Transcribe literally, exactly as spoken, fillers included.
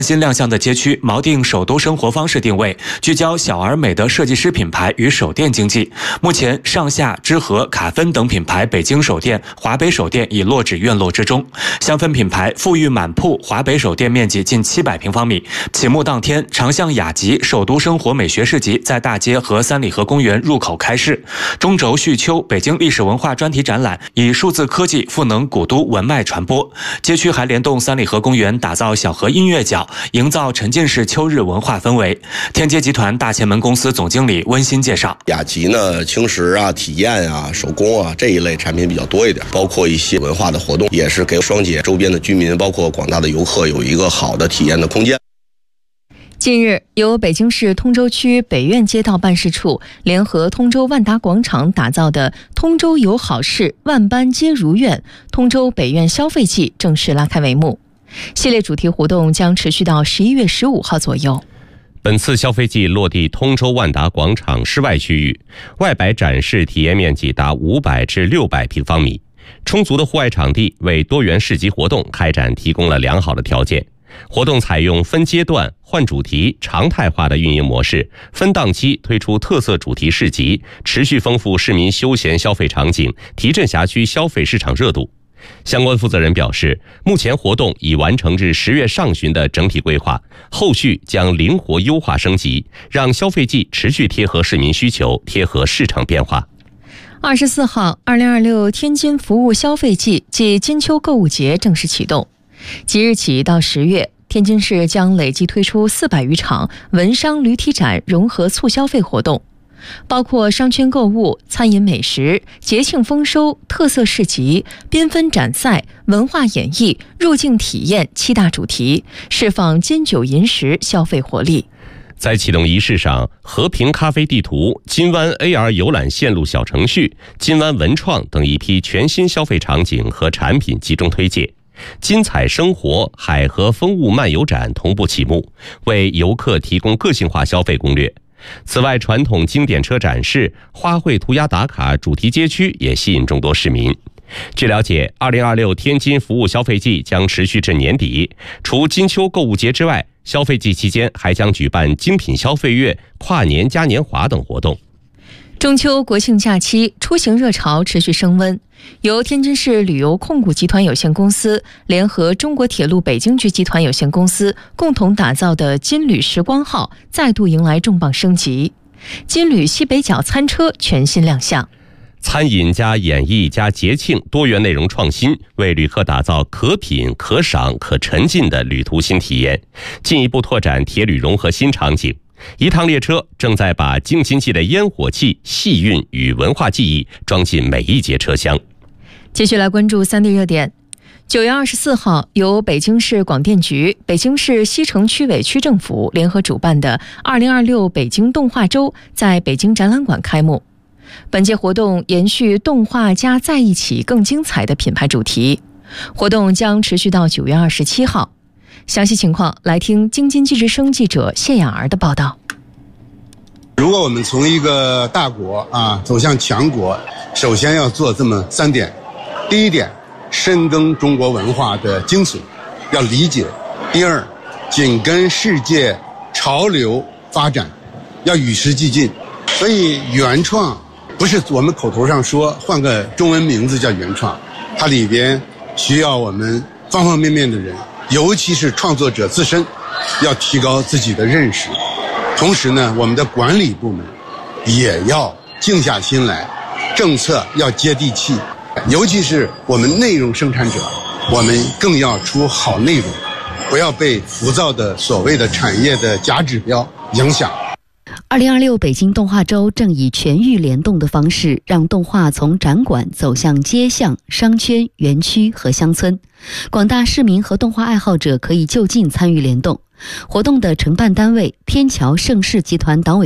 新亮相的街区锚定首都生活方式定位，聚焦小而美的设计师品牌与手店经济。目前，上下、知和、卡芬等品牌北京首店、华北首店已落至院落之中。香氛品牌富裕满铺华北首店面积近七百平方米。启幕当天，长巷雅集首都生活美学市集在大街和三里河公园入口开市。中轴续秋北京历史文化专题展览以数字科技赋能古都文脉传播。街区还联动三里河公园，打造小河音乐角，营造沉浸式秋日文化氛围。天街集团大前门公司总经理温馨介绍， 雅集呢，轻食啊、体验啊、手工啊这一类产品比较多一点，包括一些文化的活动，也是给双姐周边的居民，包括广大的游客有一个好的体验的空间。 近日，由北京市通州区北苑街道办事处联合通州万达广场打造的通州有好事，万般皆如愿通州北苑消费季正式拉开帷幕。系列主题活动将持续到十一月十五号左右。 本次消费季落地通州万达广场室外区域，外摆展示体验面积达五百至六百平方米，充足的户外场地为多元市集活动开展提供了良好的条件。活动采用分阶段、换主题、常态化的运营模式，分档期推出特色主题市集，持续丰富市民休闲消费场景，提振辖区消费市场热度。相关负责人表示，目前活动已完成至十月上旬的整体规划，后续将灵活优化升级，让消费季持续贴合市民需求，贴合市场变化。 二十四号，二零二六天津服务消费季暨金秋购物节正式启动。即日起到十月，天津市将累计推出四百余场文商驴蹄展融合促消费活动，包括商圈购物、餐饮美食、节庆丰收、特色市集、缤纷展赛、文化演绎、入境体验七大主题，释放金九银十消费活力。 在启动仪式上，和平咖啡地图、金湾 A R 游览线路小程序、金湾文创等一批全新消费场景和产品集中推介。金彩生活海河风物漫游展同步启幕，为游客提供个性化消费攻略。此外，传统经典车展示、花卉涂鸦打卡主题街区也吸引众多市民。据了解，二零二六天津服务消费季将持续至年底，除金秋购物节之外，消费季期间还将举办精品消费月、跨年嘉年华等活动。 中秋国庆假期出行热潮持续升温，由天津市旅游控股集团有限公司联合中国铁路北京局集团有限公司共同打造的金旅时光号再度迎来重磅升级，金旅西北角餐车全新亮相。 餐饮加演艺加节庆多元内容创新，为旅客打造可品可赏可沉浸的旅途新体验，进一步拓展铁旅融合新场景。一趟列车正在把京津冀的烟火气、戏韵与文化记忆装进每一节车厢。 继续来关注三地热点。九月二十四号，由北京市广电局、北京市西城区委区政府联合主办的二零二六北京动画周在北京展览馆开幕。本届活动延续动画加在一起更精彩的品牌主题，活动将持续到九月二十七号。详细情况来听京津冀之声记者谢雅儿的报道。 如果我们从一个大国啊走向强国，首先要做这么三点。第一点，深耕中国文化的精髓，要理解；第二，紧跟世界潮流发展，要与时俱进。所以原创不是我们口头上说换个中文名字叫原创，它里边需要我们方方面面的人，尤其是创作者自身要提高自己的认识。同时呢，我们的管理部门也要静下心来，政策要接地气，尤其是我们内容生产者，我们更要出好内容，不要被浮躁的所谓的产业的假指标影响。 二零二六北京动画周正以全域联动的方式，让动画从展馆走向街巷、商圈、园区和乡村。广大市民和动画爱好者可以就近参与联动。活动的承办单位天桥盛世集团党委